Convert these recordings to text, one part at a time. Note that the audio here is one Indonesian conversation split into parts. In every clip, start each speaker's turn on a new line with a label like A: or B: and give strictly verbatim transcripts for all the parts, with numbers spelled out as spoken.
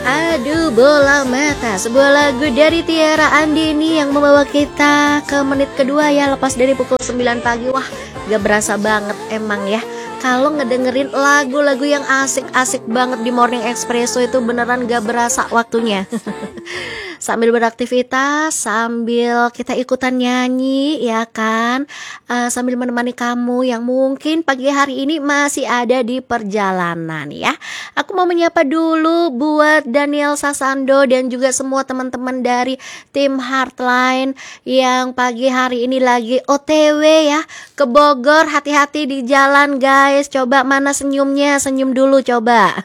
A: Aduh bola mata, sebuah lagu dari Tiara Andini yang membawa kita ke menit kedua ya, lepas dari pukul sembilan pagi. Wah, gak berasa banget emang ya. Kalau ngedengerin lagu-lagu yang asik-asik banget di Morning Espresso itu beneran gak berasa waktunya. Sambil beraktivitas, sambil kita ikutan nyanyi ya kan, uh, sambil menemani kamu yang mungkin pagi hari ini masih ada di perjalanan ya. Aku mau menyapa dulu buat Daniel Sasando dan juga semua teman-teman dari tim Heartline yang pagi hari ini lagi O T W ya ke Bogor. Hati-hati di jalan guys. Coba mana senyumnya, senyum dulu coba.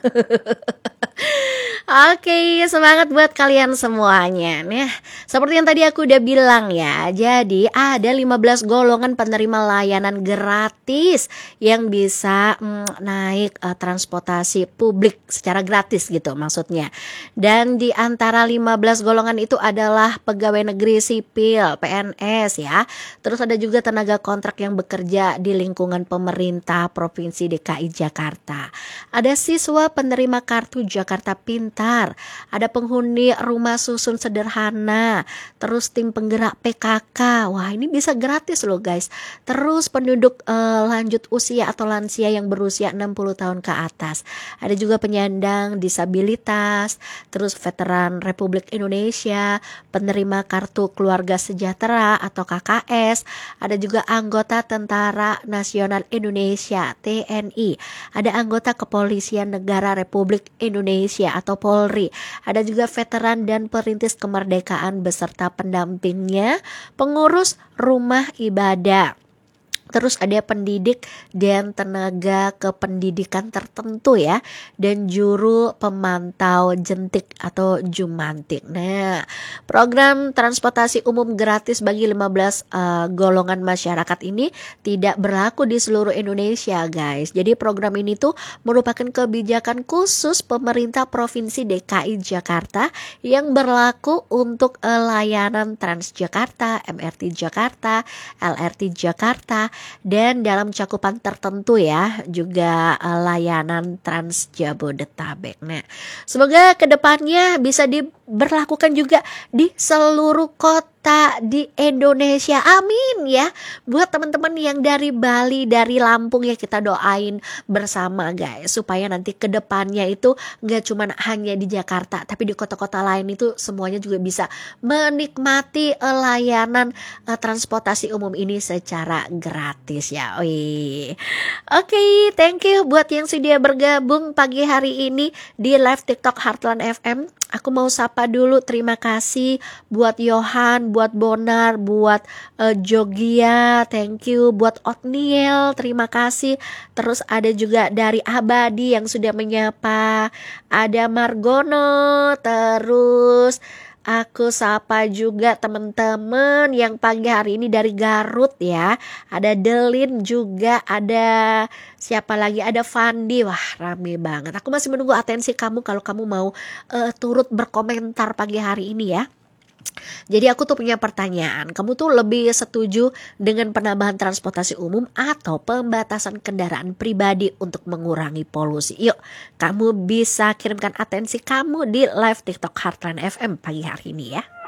A: Oke, semangat buat kalian semuanya. Nah, seperti yang tadi aku udah bilang ya, jadi ada lima belas golongan penerima layanan gratis yang bisa mm, naik uh, transportasi publik secara gratis gitu maksudnya. Dan di antara lima belas golongan itu adalah pegawai negeri sipil, P N S ya. Terus ada juga tenaga kontrak yang bekerja di lingkungan pemerintah Provinsi D K I Jakarta. Ada siswa penerima kartu Jakarta Pintar, ada penghuni rumah susun sederhana, terus tim penggerak P K K. Wah, ini bisa gratis loh guys. Terus penduduk uh, lanjut usia atau lansia yang berusia enam puluh tahun ke atas. Ada juga penyandang disabilitas, terus veteran Republik Indonesia, penerima kartu keluarga sejahtera atau K K S, ada juga anggota Tentara Nasional Indonesia T N I, ada anggota Kepolisian Negara Republik Indonesia atau Polri, ada juga veteran dan perintis kemerdekaan beserta pendampingnya, pengurus rumah ibadah. Terus ada pendidik dan tenaga kependidikan tertentu ya, dan juru pemantau jentik atau jumantik. Nah, program transportasi umum gratis bagi lima belas uh, golongan masyarakat ini tidak berlaku di seluruh Indonesia guys. Jadi program ini tuh merupakan kebijakan khusus pemerintah Provinsi D K I Jakarta yang berlaku untuk uh, layanan Transjakarta, M R T Jakarta, L R T Jakarta, dan dalam cakupan tertentu ya juga uh, layanan Trans Jabodetabek. Nah, semoga kedepannya bisa diberlakukan juga di seluruh kota di Indonesia. Amin ya. Buat teman-teman yang dari Bali, dari Lampung ya, kita doain bersama guys supaya nanti kedepannya itu gak cuma hanya di Jakarta, tapi di kota-kota lain itu semuanya juga bisa menikmati uh, layanan uh, transportasi umum ini secara gratis ya. Oke, okay, thank you buat yang sudah bergabung pagi hari ini di live TikTok Heartland F M. Aku mau sapa dulu, terima kasih buat Yohan, buat Bonar, buat uh, Jogia, thank you, buat Otniel, terima kasih. Terus ada juga dari Abadi yang sudah menyapa, ada Margono, terus aku sapa juga teman-teman yang pagi hari ini dari Garut ya. Ada Delin juga, ada siapa lagi, ada Fandi. Wah, rame banget. Aku masih menunggu atensi kamu kalau kamu mau uh, turut berkomentar pagi hari ini ya. Jadi aku tuh punya pertanyaan, kamu tuh lebih setuju dengan penambahan transportasi umum atau pembatasan kendaraan pribadi untuk mengurangi polusi? Yuk, kamu bisa kirimkan atensi kamu di live TikTok Heartland F M pagi hari ini ya.